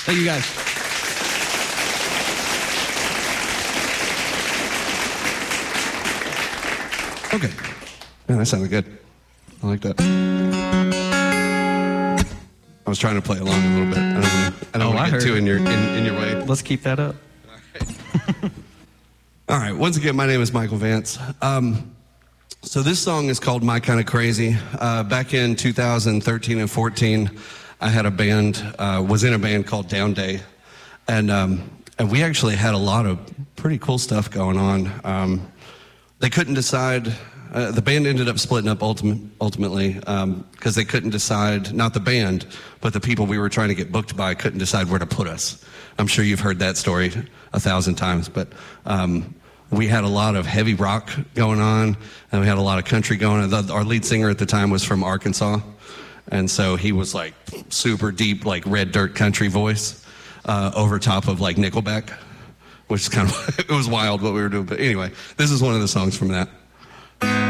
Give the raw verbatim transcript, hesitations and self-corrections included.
Thank you, guys. Okay. Man, that sounded good. I like that. I was trying to play along a little bit. I don't want to, I don't Oh, want I to get heard too it. in your in, in your way. Let's keep that up. All right. Once again, my name is Michael Vance. Um, so this song is called My Kind of Crazy. Uh, back in two thousand thirteen and fourteen, I had a band, uh, was in a band called Down Day. And, um, and we actually had a lot of pretty cool stuff going on. Um, they couldn't decide... Uh, the band ended up splitting up ultimate, ultimately because um, they couldn't decide, not the band, but the people we were trying to get booked by couldn't decide where to put us. I'm sure you've heard that story a thousand times, but um, we had a lot of heavy rock going on, and we had a lot of country going on. The, our lead singer at the time was from Arkansas, and so he was like super deep, like red dirt country voice uh, over top of like Nickelback, which is kind of, it was wild what we were doing. But anyway, this is one of the songs from that.